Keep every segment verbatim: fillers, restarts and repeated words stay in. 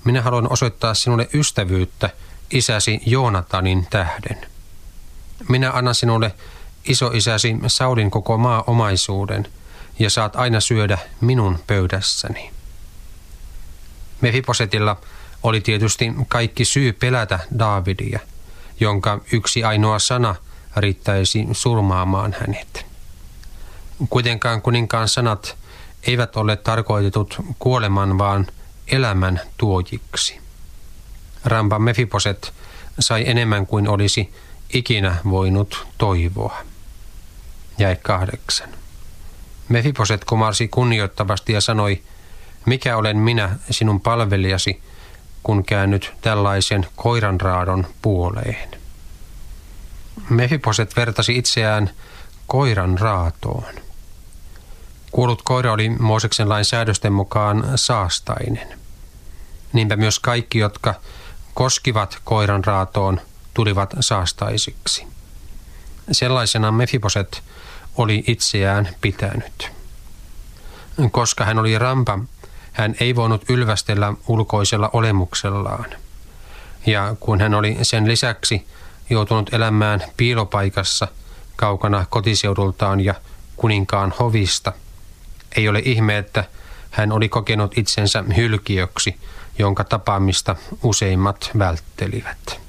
minä haluan osoittaa sinulle ystävyyttä isäsi Joonatanin tähden. Minä annan sinulle isoisäsi Saulin koko maa-omaisuuden, ja saat aina syödä minun pöydässäni. Mefibosetilla oli tietysti kaikki syy pelätä Daavidia, jonka yksi ainoa sana riittäisi surmaamaan hänet. Kuitenkaan kuninkaan sanat eivät ole tarkoitetut kuoleman, vaan elämän tuojiksi. Rampa Mefiboset sai enemmän kuin olisi ikinä voinut toivoa. Jäi kahdeksan. Mefiboset kumarsi kunnioittavasti ja sanoi, mikä olen minä sinun palvelijasi, kun käännyt tällaisen koiranraadon puoleen. Mefiboset vertasi itseään koiran raatoon. Kuollut koira oli Mooseksen lain säädösten mukaan saastainen. Niinpä myös kaikki, jotka koskivat koiran raatoon, tulivat saastaisiksi. Sellaisena Mefiboset oli itseään pitänyt. Koska hän oli rampa, hän ei voinut ylvästellä ulkoisella olemuksellaan. Ja kun hän oli sen lisäksi joutunut elämään piilopaikassa kaukana kotiseudultaan ja kuninkaan hovista, ei ole ihme, että hän oli kokenut itsensä hylkiöksi, jonka tapaamista useimmat välttelivät.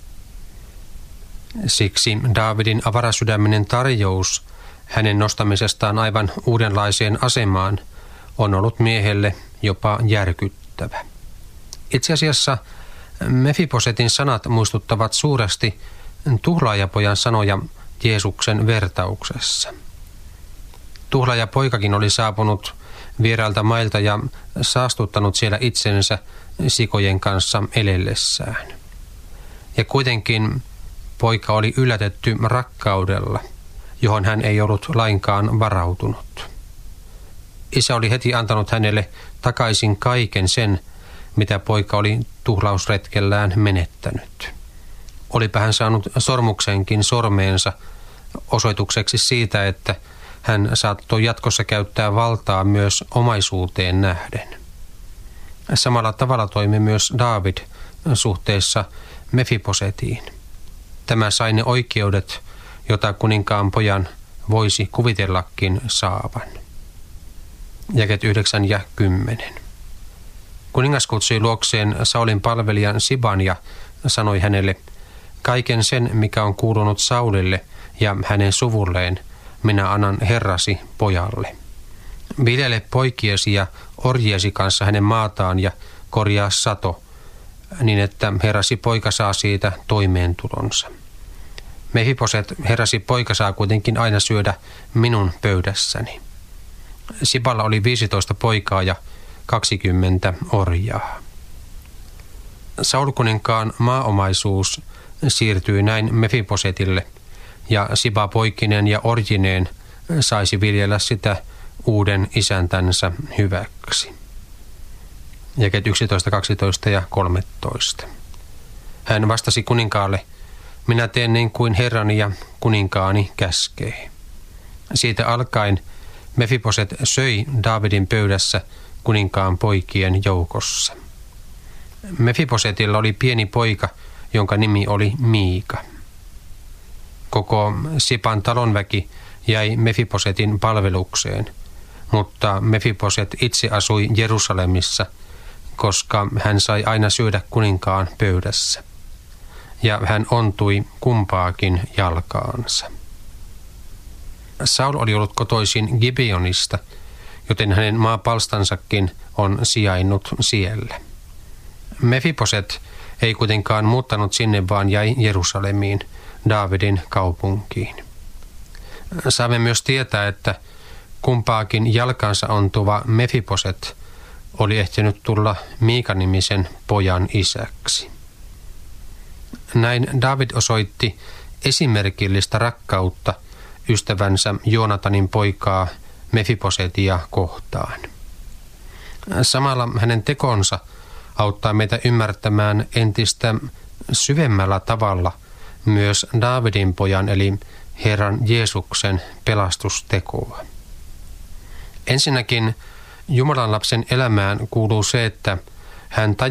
Siksi Daavidin avarasydäminen tarjous hänen nostamisestaan aivan uudenlaiseen asemaan on ollut miehelle jopa järkyttävä. Itse asiassa Mefibosetin sanat muistuttavat suuresti tuhlaajapojan sanoja Jeesuksen vertauksessa. Tuhlaajapoikakin oli saapunut vierailta mailta ja saastuttanut siellä itsensä sikojen kanssa elellessään. Ja kuitenkin poika oli yllätetty rakkaudella, johon hän ei ollut lainkaan varautunut. Isä oli heti antanut hänelle takaisin kaiken sen, mitä poika oli tuhlausretkellään menettänyt. Olipa hän saanut sormuksenkin sormeensa osoitukseksi siitä, että hän saattoi jatkossa käyttää valtaa myös omaisuuteen nähden. Samalla tavalla toimi myös Daavid suhteessa Mefibosetiin. Tämä sai ne oikeudet, jota kuninkaan pojan voisi kuvitellakin saavan. Jakeet yhdeksän ja kymmenen. Kuningas kutsui luokseen Saulin palvelijan Siban ja sanoi hänelle, kaiken sen, mikä on kuulunut Saulille ja hänen suvulleen, minä annan herrasi pojalle. Viljele poikiesi ja orjiesi kanssa hänen maataan ja korjaa sato, niin että herrasi poika saa siitä toimeentulonsa. Mefiboset, herrasi poika, saa kuitenkin aina syödä minun pöydässäni. Siballa oli viisitoista poikaa ja kaksikymmentä orjaa. Saul-kuninkaan maaomaisuus siirtyi näin Mefibosetille, ja Siba poikinen ja orjineen saisi viljellä sitä uuden isäntänsä hyväksi. Jakeet yksitoista, kaksitoista ja kolmetoista. Hän vastasi kuninkaalle, minä teen niin kuin herrani ja kuninkaani käskee. Siitä alkaen Mefiboset söi Daavidin pöydässä kuninkaan poikien joukossa. Mefibosetilla oli pieni poika, jonka nimi oli Miika. Koko Sipan talonväki jäi Mefibosetin palvelukseen, mutta Mefiboset itse asui Jerusalemissa, koska hän sai aina syödä kuninkaan pöydässä. Ja hän ontui kumpaakin jalkaansa. Saul oli ollut kotoisin Gibeonista, joten hänen maapalstansakin on sijainnut siellä. Mefiboset ei kuitenkaan muuttanut sinne, vaan jäi Jerusalemiin, Daavidin kaupunkiin. Saamme myös tietää, että kumpaakin jalkansa ontuva Mefiboset oli ehtinyt tulla Miika-nimisen pojan isäksi. Näin Daavid osoitti esimerkillistä rakkautta ystävänsä Joonatanin poikaa Mefibosetia kohtaan. Samalla hänen tekonsa auttaa meitä ymmärtämään entistä syvemmällä tavalla myös Daavidin pojan eli Herran Jeesuksen pelastustekoa. Ensinnäkin Jumalan lapsen elämään kuuluu se, että hän tajuaa,